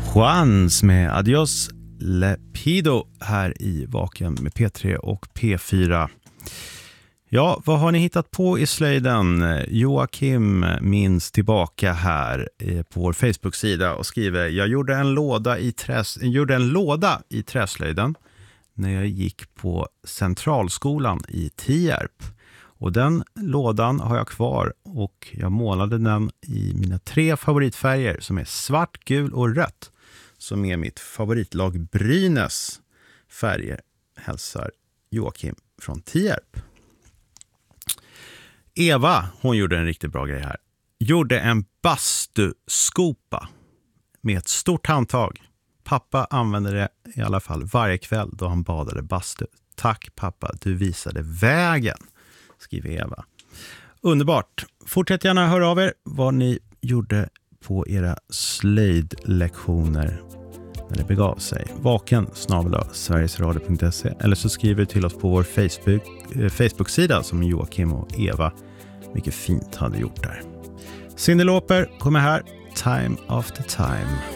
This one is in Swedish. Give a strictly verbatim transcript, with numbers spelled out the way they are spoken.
Juans med Adios Lepido här i Vaken med P tre och P fyra. Ja, vad har ni hittat på i slöjden? Joakim minns tillbaka här på vår Facebook-sida och skriver: Jag gjorde en låda i, träs, gjorde en låda i träslöjden när jag gick på Centralskolan i Tierp. Och den lådan har jag kvar och jag målade den i mina tre favoritfärger som är svart, gul och rött. Som är mitt favoritlag Brynäs färger, hälsar Joakim från Tierp. Eva, hon gjorde en riktigt bra grej här. Gjorde en bastuskopa med ett stort handtag. Pappa använde det i alla fall varje kväll då han badade bastu. Tack pappa, du visade vägen, skriver Eva. Underbart. Fortsätt gärna höra av er vad ni gjorde på era slöjdlektioner när det begav sig. Vaken snabel-a sverigesradio punkt se eller så skriver du till oss på vår Facebook, eh, Facebook-sida som Joakim och Eva mycket fint hade gjort där. Cyndi Lauper kommer här, Time After Time.